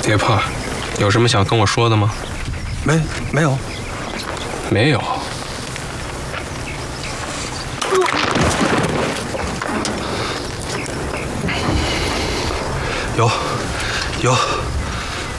别怕，有什么想跟我说的吗？ 没有。 没有。 有。